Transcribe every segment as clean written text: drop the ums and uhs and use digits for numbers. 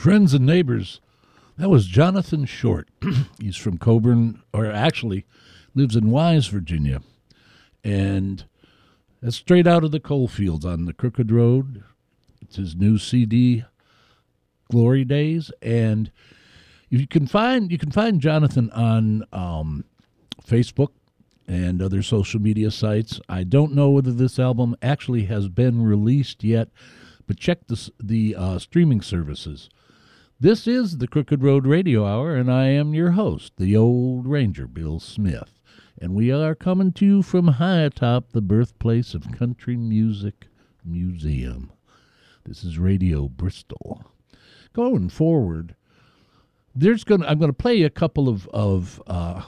Friends and neighbors, that was Jonathan Short. He's from Coburn, or actually lives in Wise, Virginia. And that's straight out of the coal fields on the Crooked Road. It's his new CD, Glory Days. And you can find Jonathan on Facebook and other social media sites. I don't know whether this album actually has been released yet, but check the streaming services. This is the Crooked Road Radio Hour, and I am your host, the Old Ranger, Bill Smith. And we are coming to you from high atop the birthplace of Country Music Museum. This is Radio Bristol. Going forward, I'm going to play a couple of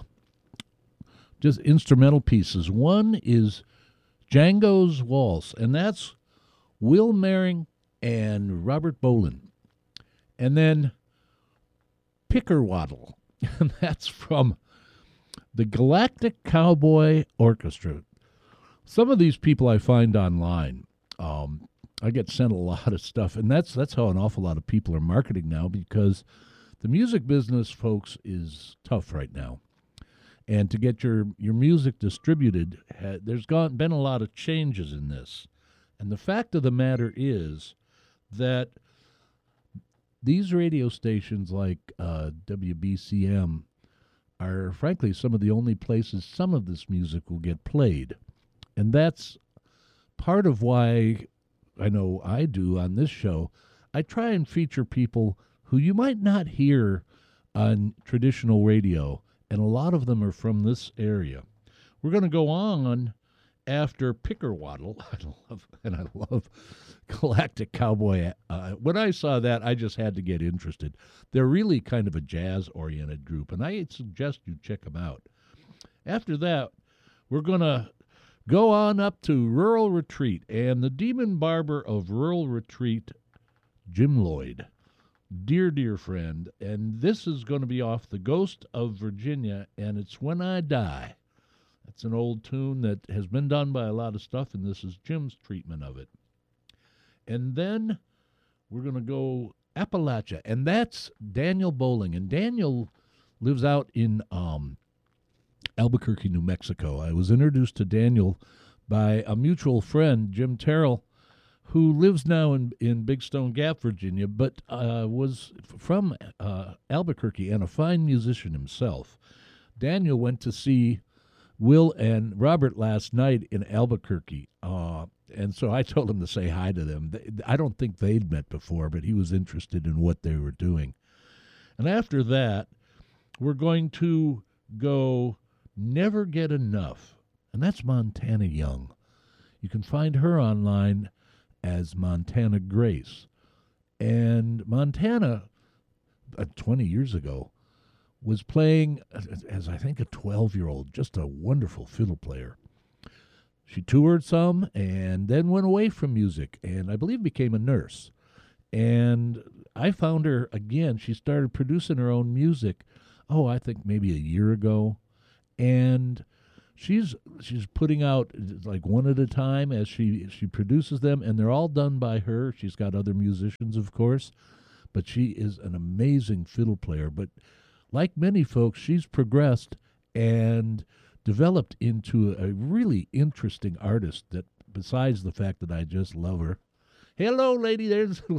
just instrumental pieces. One is Django's Waltz, and that's Will Merring and Robert Bolin. And then Pickerwaddle, and that's from the Galactic Cowboy Orchestra. Some of these people I find online. I get sent a lot of stuff, and that's how an awful lot of people are marketing now, because the music business, folks, is tough right now. And to get your music distributed, there's been a lot of changes in this. And the fact of the matter is that these radio stations like WBCM are, frankly, some of the only places some of this music will get played. And that's part of why I know I do on this show. I try and feature people who you might not hear on traditional radio, and a lot of them are from this area. We're going to go on after Pickerwaddle. I love Galactic Cowboy. When I saw that, I just had to get interested. They're really kind of a jazz-oriented group, and I suggest you check them out. After that, we're going to go on up to Rural Retreat, and the Demon Barber of Rural Retreat, Jim Lloyd. Dear friend, and this is going to be off The Ghost of Virginia, and it's When I Die. It's an old tune that has been done by a lot of stuff, and this is Jim's treatment of it. And then we're going to go Appalachia, and that's Daniel Bowling. And Daniel lives out in Albuquerque, New Mexico. I was introduced to Daniel by a mutual friend, Jim Terrell, who lives now in Big Stone Gap, Virginia, but was from Albuquerque and a fine musician himself. Daniel went to see Will and Robert last night in Albuquerque, and so I told him to say hi to them. I don't think they'd met before, but he was interested in what they were doing. And after that, we're going to go Never Get Enough, and that's Montana Young. You can find her online as Montana Grace. And Montana, 20 years ago, was playing as, I think, a 12-year-old, just a wonderful fiddle player. She toured some and then went away from music and I believe became a nurse. And I found her again. She started producing her own music, I think maybe a year ago. And she's putting out like one at a time as she produces them, and they're all done by her. She's got other musicians, of course, but she is an amazing fiddle player. But like many folks, she's progressed and developed into a really interesting artist that, besides the fact that I just love her. Hello, lady.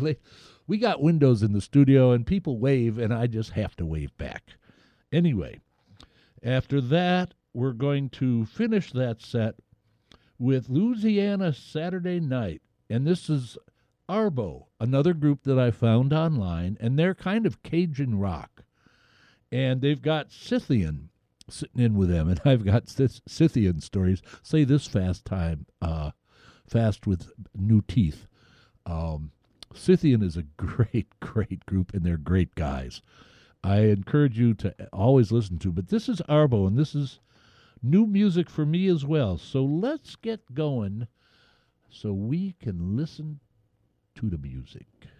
We got windows in the studio, and people wave, and I just have to wave back. Anyway, after that, we're going to finish that set with Louisiana Saturday Night. And this is Arbo, another group that I found online, and they're kind of Cajun rock. And they've got Scythian sitting in with them, and I've got Scythian stories. Say this fast with new teeth. Scythian is a great group, and they're great guys. I encourage you to always listen to. But this is Arbo, and this is new music for me as well. So let's get going so we can listen to the music.